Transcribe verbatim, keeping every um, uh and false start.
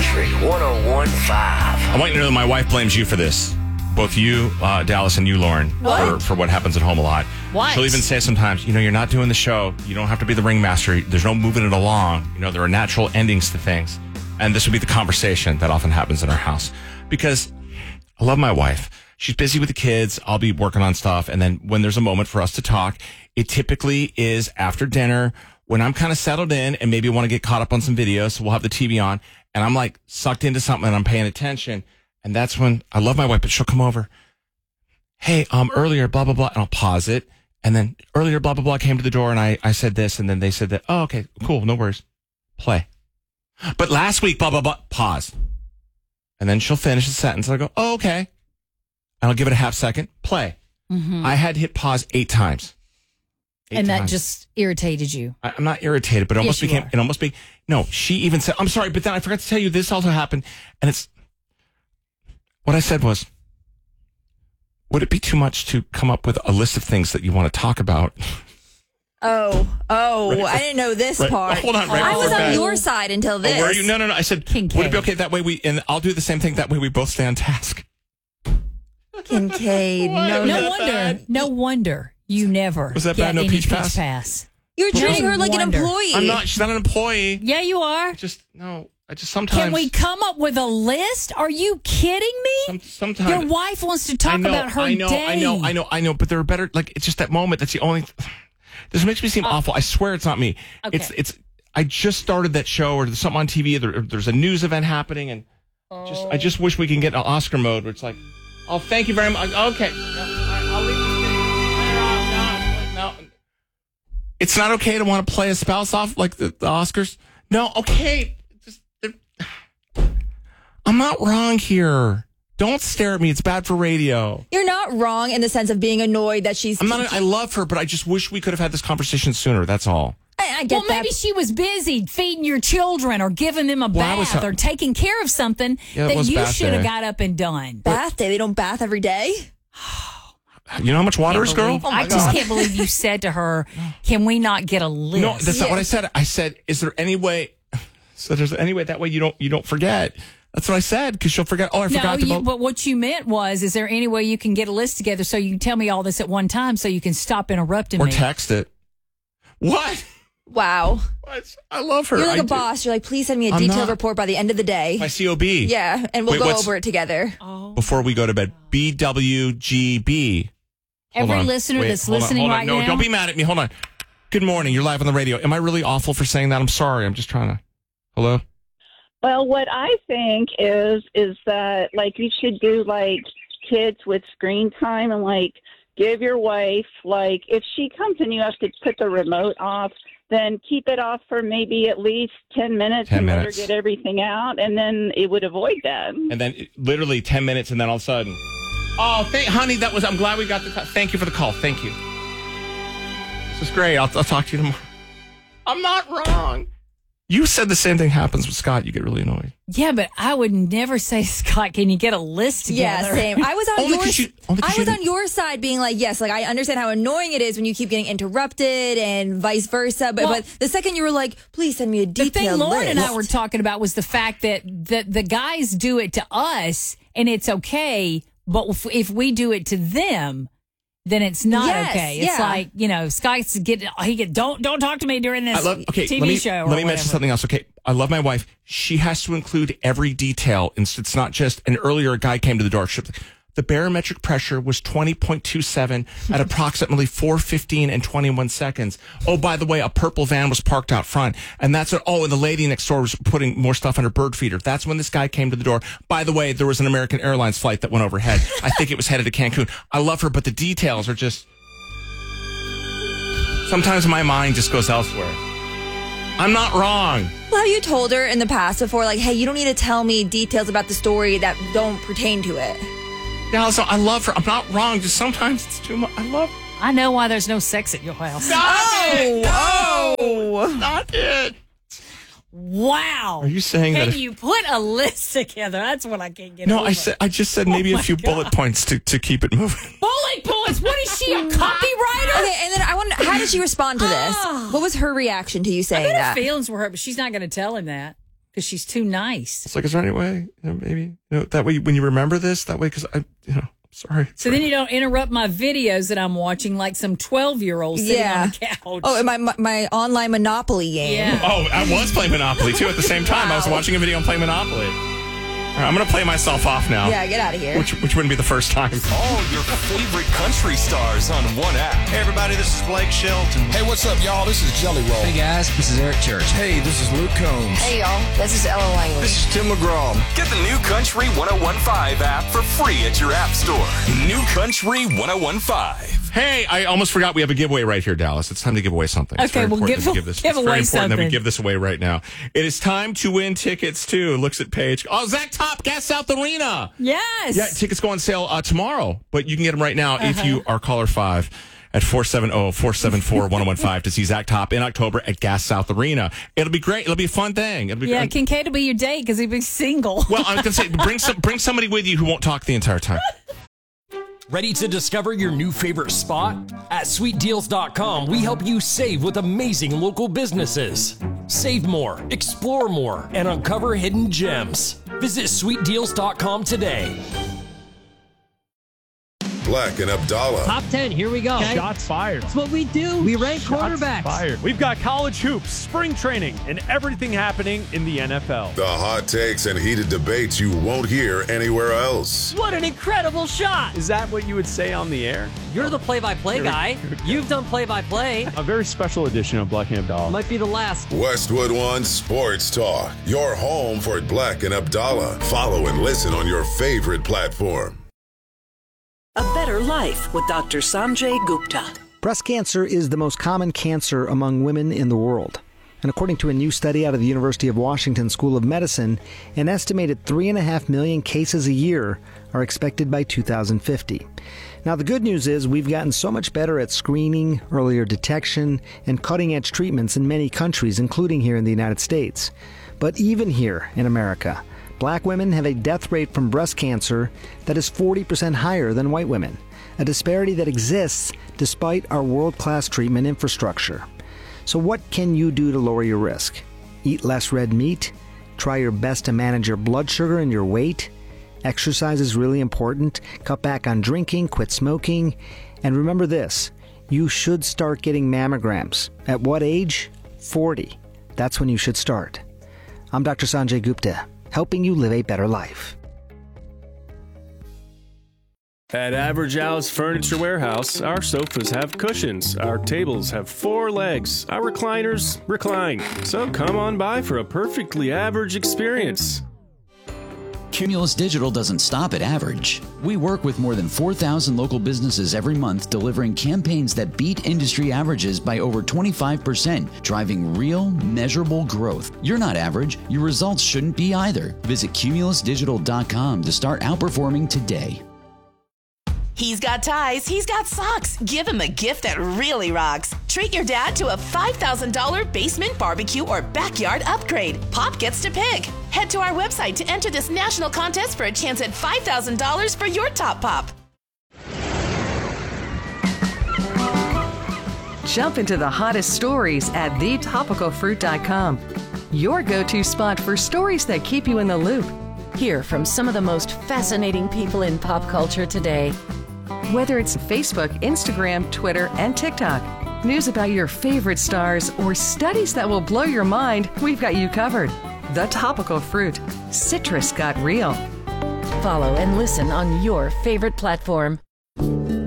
Country one oh one point five. I want you to know that my wife blames you for this. Both you, uh, Dallas, and you, Lauren, What? For, for what happens at home a lot. What? She'll even say sometimes, you know, you're not doing the show. You don't have to be the ringmaster. There's no moving it along. You know, there are natural endings to things. And this would be the conversation that often happens in our house. Because I love my wife. She's busy with the kids. I'll be working on stuff. And then when there's a moment for us to talk, it typically is after dinner when I'm kind of settled in and maybe want to get caught up on some videos. So we'll have the T V on and I'm like sucked into something and I'm paying attention. And that's when I love my wife, but she'll come over. Hey, um, earlier, blah, blah, blah. And I'll pause it. And then earlier, blah, blah, blah came to the door and I, I said this. And then they said that. Oh, okay, cool. No worries. Play. But last week, blah, blah, blah. Pause. And then she'll finish the sentence. And I'll go, oh, okay. And I'll give it a half second. Play. Mm-hmm. I had to hit pause eight times. Eight and that times. just irritated you. I, I'm not irritated, but it almost Yes, you became, are. it almost became, no, she even said, I'm sorry, but then I forgot to tell you this also happened. And it's, what I said was, would it be too much to come up with a list of things that you want to talk about? Oh, oh, Right. I didn't know this Right. part. Oh, hold on, right I was before on bed. your side until this. Oh, were you? No, no, no. I said, Kincaid. would it be okay that way we, and I'll do the same thing that way we both stay on task. Kincaid. No, Was No that wonder. bad? No wonder you never Was that get bad? No any peach peach pass? pass. You're treating No her like an wonder. employee. I'm not, she's not an employee. Yeah, you are. I just, no, I just sometimes. Can we come up with a list? Are you kidding me? Some, sometimes. Your wife wants to talk I know, about her I know, day. I know, I know, I know, but there are better, like, it's just that moment. That's the only, this makes me seem awful. I swear it's not me. Okay. It's, it's, I just started that show or there's something on T V, there, there's a news event happening and just, I just wish we can get an Oscar mode where it's like, oh, thank you very much. Okay. No, I, I'll leave this thing. No, no, no. It's not okay to want to play a spouse off like the, the Oscars. No, okay. Just, I'm not wrong here. Don't stare at me. It's bad for radio. You're not wrong in the sense of being annoyed that she's. I'm not. I love her, but I just wish we could have had this conversation sooner. That's all. I, I get Well, that. maybe she was busy feeding your children or giving them a Well, I was- bath or taking care of something Yeah, it that was you bath should have day. got up and done. bath day. They don't bath every day. You know how much water is, Can't girl? believe- I just can't believe you said to her, "Can we not get a list?" No, that's not what I said. I said, is there any way? So there's any way that way you don't you don't forget. That's what I said because she'll forget. Oh, I No, forgot to you, vote. but what you meant was, is there any way you can get a list together so you can tell me all this at one time so you can stop interrupting Or me? text it. What? Wow. What? I love her. You're like I a do. boss. You're like, please send me a I'm detailed not. report by the end of the day. My C O B. Yeah, and we'll Wait, go what's- over it together. Oh. Before we go to bed, B W G B. Hold Every on. listener Wait, that's hold on, listening hold on. right no, now. don't be mad at me. Hold on. Good morning. You're live on the radio. Am I really awful for saying that? I'm sorry. I'm just trying to. Hello? Well, what I think is is that like you should do like kids with screen time and like give your wife like if she comes and you have to put the remote off, then keep it off for maybe at least ten minutes ten and minutes. let her get everything out, and then it would avoid that. And then it- literally ten minutes, and then all of a sudden. Oh, thank, honey, that was. I'm glad we got the. T- thank you for the call. Thank you. This is great. I'll, I'll talk to you tomorrow. I'm not wrong. You said the same thing happens with Scott. You get really annoyed. Yeah, but I would never say, Scott, can you get a list Yeah, together? same. I was on Only your 'cause you- only 'cause I you was on didn't- your side being like, yes, like I understand how annoying it is when you keep getting interrupted and vice versa. But, Well- but the second you were like, please send me a The thing detailed Lauren list. and I were talking about was the fact that the, the guys do it to us and it's okay, but if, if we do it to them, then it's not Yes, okay. It's yeah. like, you know, Scott's get he get don't don't talk to me during this I love. Okay, T V let me show. Or let me mention whatever. something else. Okay, I love my wife. She has to include every detail. It's, it's not just. And earlier, a guy came to the door. She, the barometric pressure was twenty point two seven at approximately four fifteen and twenty-one seconds. Oh, by the way, a purple van was parked out front. And that's what, oh, and the lady next door was putting more stuff on her bird feeder. That's when this guy came to the door. By the way, there was an American Airlines flight that went overhead. I think it was headed to Cancun. I love her, but the details are just, sometimes my mind just goes elsewhere. I'm not wrong. Well, have you told her in the past before, like, hey, you don't need to tell me details about the story that don't pertain to it? Yeah, so I love her. I'm not wrong. Just sometimes it's too much. I love I know why there's no sex at your house. Stop it! Oh, Not it. Wow. Are you saying Can that? If, you put a list together? That's what I can't get no, over. I said. I just said maybe Oh a my few God. bullet points to, to keep it moving. Bullet points. What is she, a copywriter? okay. And then I want. How did she respond to this? Oh. What was her reaction to you saying Her that? feelings were hurt, but she's not going to tell him that because she's too nice. It's like, is there any way, you know, maybe, you know, that way when you remember this, that way, because I, you know, sorry. So then you don't interrupt my videos that I'm watching like some twelve-year-old sitting Yeah. on the couch. Oh, and my, my my online Monopoly game. Yeah. Oh, I was playing Monopoly, too, at the same time. I was watching a video and playing Monopoly. All right, I'm going to play myself off now. Yeah, get out of here. Which, which wouldn't be the first time. All your favorite country stars on one app. Hey, everybody, this is Blake Shelton. Hey, what's up, y'all? This is Jelly Roll. Hey, guys, this is Eric Church. Hey, this is Luke Combs. Hey, y'all, this is Ella Langley. This is Tim McGraw. Get the new Country ten fifteen app for free at your app store. New Country ten fifteen. Hey, I almost forgot we have a giveaway right here, Dallas. It's time to give away something. It's Okay, very we'll important give- that we give this. give it's away very important that we something. give this away right now. It is time to win tickets to, looks at Paige. Oh, Zach Top, Gas South Arena. Yes. Yeah, tickets go on sale uh, tomorrow, but you can get them right now Uh-huh. if you are caller five at four seven zero, four seven four, one zero one five to see Zach Top in October at Gas South Arena. It'll be great. It'll be a fun thing. It'll be Yeah, great. Kincaid will be your date because he'll be single. Well, I'm going to say, bring some, bring somebody with you who won't talk the entire time. Ready to discover your new favorite spot? At sweet deals dot com, we help you save with amazing local businesses. Save more, explore more, and uncover hidden gems. Visit sweet deals dot com today. Black and Abdallah. Top ten, here we go. Shots fired. That's what we do. We rank Shots quarterbacks. fired. We've got college hoops, spring training, and everything happening in the N F L. The hot takes and heated debates you won't hear anywhere else. What an incredible shot. Is that what you would say on the air? You're the play-by-play guy. You've done play-by-play. A very special edition of Black and Abdallah. Might be the last. Westwood One Sports Talk. Your home for Black and Abdallah. Follow and listen on your favorite platform. A Better Life with Doctor Sanjay Gupta. Breast cancer is the most common cancer among women in the world. And according to a new study out of the University of Washington School of Medicine, an estimated three and a half million cases a year are expected by two thousand fifty. Now, the good news is we've gotten so much better at screening, earlier detection, and cutting-edge treatments in many countries, including here in the United States. But even here in America, Black women have a death rate from breast cancer that is forty percent higher than white women, a disparity that exists despite our world-class treatment infrastructure. So what can you do to lower your risk? Eat less red meat? Try your best to manage your blood sugar and your weight? Exercise is really important. Cut back on drinking, quit smoking. And remember this, you should start getting mammograms. At what age? forty. That's when you should start. I'm Doctor Sanjay Gupta, helping you live a better life. At Average Al's Furniture Warehouse, our sofas have cushions, our tables have four legs, our recliners recline. So come on by for a perfectly average experience. Cumulus Digital doesn't stop at average. We work with more than four thousand local businesses every month, delivering campaigns that beat industry averages by over twenty-five percent, driving real, measurable growth. You're not average. Your results shouldn't be either. Visit cumulus digital dot com to start outperforming today. He's got ties, he's got socks. Give him a gift that really rocks. Treat your dad to a five thousand dollars basement barbecue or backyard upgrade. Pop gets to pick. Head to our website to enter this national contest for a chance at five thousand dollars for your top pop. Jump into the hottest stories at the topical fruit dot com. Your go-to spot for stories that keep you in the loop. Hear from some of the most fascinating people in pop culture today. Whether it's Facebook, Instagram, Twitter, and TikTok, news about your favorite stars, or studies that will blow your mind, we've got you covered. The Topical Fruit. Citrus got real. Follow and listen on your favorite platform.